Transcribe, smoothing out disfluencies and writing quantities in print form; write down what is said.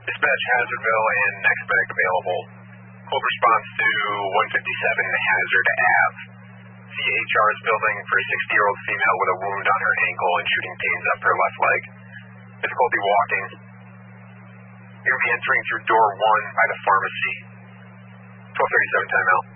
Dispatch Hazardville and next medic available. Cold response to 157 Hazard Ave. CHR's building for a 60-year-old female with a wound on her ankle and shooting pains up her left leg. Difficulty walking. You're going to be entering through door 1 by the pharmacy. 12:37 timeout.